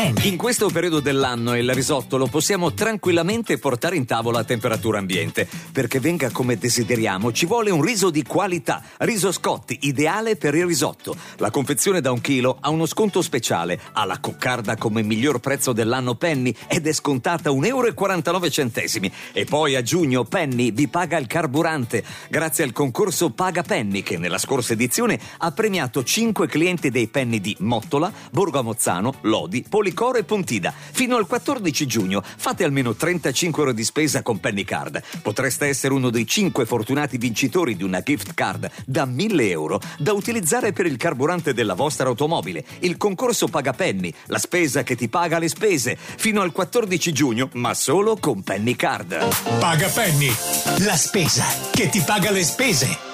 In questo periodo dell'anno il risotto lo possiamo tranquillamente portare in tavola a temperatura ambiente. Perché venga come desideriamo ci vuole un riso di qualità. Riso Scotti, ideale per il risotto. La confezione da 1 chilo ha uno sconto speciale. Ha la coccarda come miglior prezzo dell'anno Penny ed è scontata 1,49 €. E poi a giugno Penny vi paga il carburante grazie al concorso Paga Penny che nella scorsa edizione ha premiato 5 clienti dei Penny di Mottola, Borgo a Mozzano, Lodi, Policoro e Pontida. Fino al 14 giugno fate almeno 35 € di spesa con Penny Card. Potreste essere uno dei 5 fortunati vincitori di una gift card da 1.000 € da utilizzare per il carburante della vostra automobile. Il concorso Paga Penny, la spesa che ti paga le spese. Fino al 14 giugno, ma solo con Penny Card. Paga Penny, la spesa che ti paga le spese.